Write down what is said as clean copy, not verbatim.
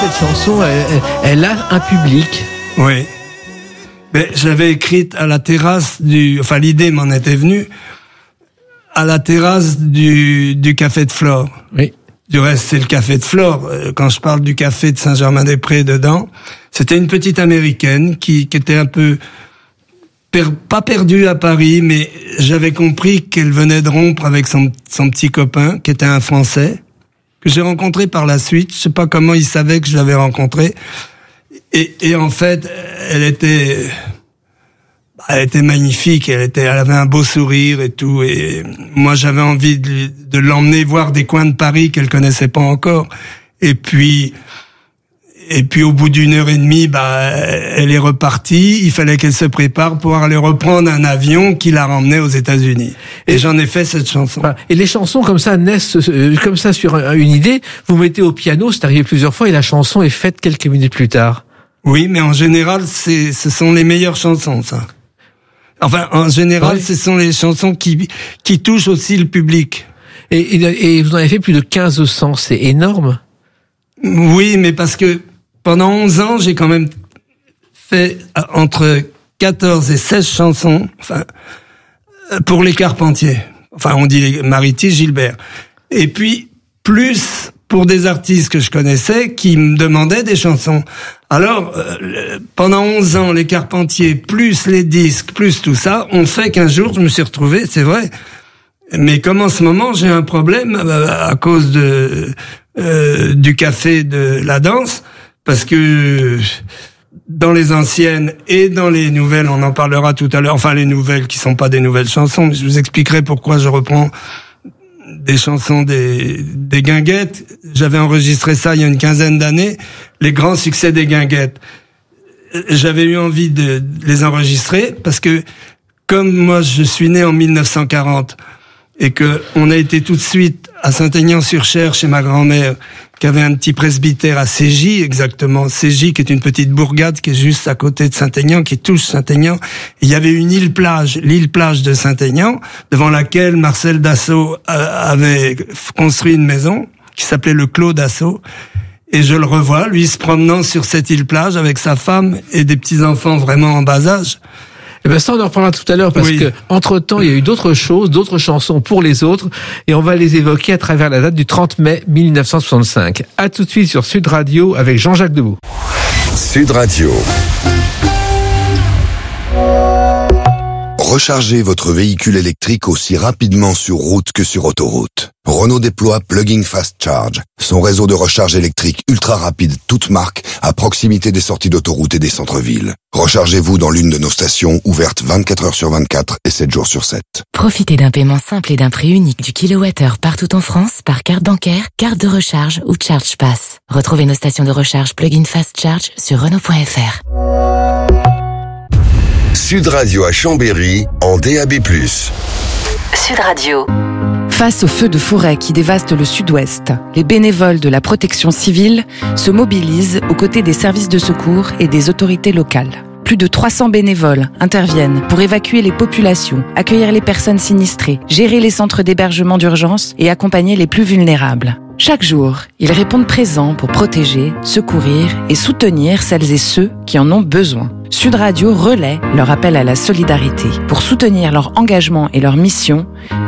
Cette chanson, elle a un public. Oui. Mais j'avais écrite à la terrasse l'idée m'en était venue, à la terrasse du café de Flore. Oui. Du reste, c'est le café de Flore. Quand je parle du café de Saint-Germain-des-Prés dedans, c'était une petite américaine qui était un peu pas perdue à Paris, mais j'avais compris qu'elle venait de rompre avec son petit copain, qui était un Français, que j'ai rencontré par la suite. Je sais pas comment il savait que je l'avais rencontré. Et en fait, elle était magnifique, elle avait un beau sourire et tout, et moi j'avais envie de l'emmener voir des coins de Paris qu'elle connaissait pas encore. Et puis au bout d'une heure et demie, elle est repartie. Il fallait qu'elle se prépare pour aller reprendre un avion qui la ramenait aux États-Unis. Et j'en ai fait cette chanson. Et les chansons comme ça naissent comme ça sur une idée. Vous mettez au piano, c'est arrivé plusieurs fois, et la chanson est faite quelques minutes plus tard. Oui, mais en général, ce sont les meilleures chansons, ça. Enfin, en général, Ce sont les chansons qui touchent aussi le public. Et vous en avez fait plus de 1500, c'est énorme. Oui, mais parce que pendant 11 ans, j'ai quand même fait entre 14 et 16 chansons, pour les Carpentiers. Enfin, on dit les Maritis, Gilbert. Et puis, plus pour des artistes que je connaissais qui me demandaient des chansons. Alors, pendant 11 ans, les Carpentiers, plus les disques, plus tout ça, ont fait qu'un jour, je me suis retrouvé, c'est vrai. Mais comme en ce moment, j'ai un problème à cause du café de la danse, parce que dans les anciennes et dans les nouvelles, on en parlera tout à l'heure, enfin les nouvelles qui sont pas des nouvelles chansons, mais je vous expliquerai pourquoi je reprends des chansons des Guinguettes. J'avais enregistré ça il y a une quinzaine d'années, les grands succès des Guinguettes. J'avais eu envie de les enregistrer parce que comme moi je suis né en 1940 et que on a été tout de suite à Saint-Aignan-sur-Cher chez ma grand-mère qui avait un petit presbytère à Cégy, exactement. Cégy qui est une petite bourgade qui est juste à côté de Saint-Aignan, qui touche Saint-Aignan. Il y avait une île-plage, l'île-plage de Saint-Aignan, devant laquelle Marcel Dassault avait construit une maison qui s'appelait le Clos Dassault. Et je le revois, lui, se promenant sur cette île-plage avec sa femme et des petits-enfants vraiment en bas âge. Eh ben ça, on en reparlera tout à l'heure parce que entre-temps, il y a eu d'autres choses, d'autres chansons pour les autres, et on va les évoquer à travers la date du 30 mai 1965. À tout de suite sur Sud Radio avec Jean-Jacques Debout. Sud Radio. Rechargez votre véhicule électrique aussi rapidement sur route que sur autoroute. Renault déploie Plug-in Fast Charge, son réseau de recharge électrique ultra rapide toute marque à proximité des sorties d'autoroute et des centres-villes. Rechargez-vous dans l'une de nos stations ouvertes 24 heures sur 24 et 7 jours sur 7. Profitez d'un paiement simple et d'un prix unique du kilowattheure partout en France par carte bancaire, carte de recharge ou Charge Pass. Retrouvez nos stations de recharge Plug-in Fast Charge sur Renault.fr. Sud Radio à Chambéry en DAB+. Sud Radio. Face aux feux de forêt qui dévastent le sud-ouest, les bénévoles de la protection civile se mobilisent aux côtés des services de secours et des autorités locales. Plus de 300 bénévoles interviennent pour évacuer les populations, accueillir les personnes sinistrées, gérer les centres d'hébergement d'urgence et accompagner les plus vulnérables. Chaque jour, ils répondent présents pour protéger, secourir et soutenir celles et ceux qui en ont besoin. Sud Radio relaie leur appel à la solidarité. Pour soutenir leur engagement et leur mission,